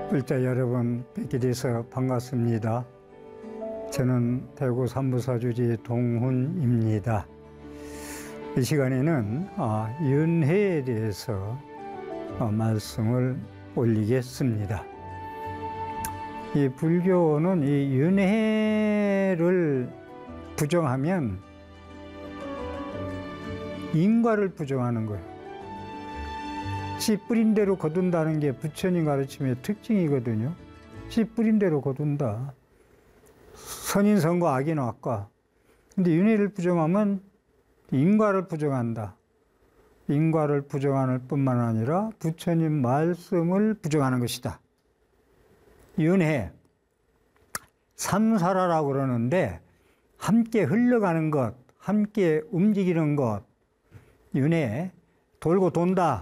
불자 여러분 뵙게 돼서 반갑습니다. 저는 대구 삼부사주지 동훈입니다. 이 시간에는 연회에 대해서 말씀을 올리겠습니다. 이 불교는 이 연회를 부정하면 인과를 부정하는 거예요. 씨 뿌린 대로 거둔다는 게 부처님 가르침의 특징이거든요. 씨 뿌린 대로 거둔다. 선인 선과 악인 악과. 근데 윤회를 부정하면 인과를 부정한다. 인과를 부정하는 뿐만 아니라 부처님 말씀을 부정하는 것이다. 윤회, 삼사라라고 그러는데 함께 흘러가는 것, 함께 움직이는 것. 윤회, 돌고 돈다.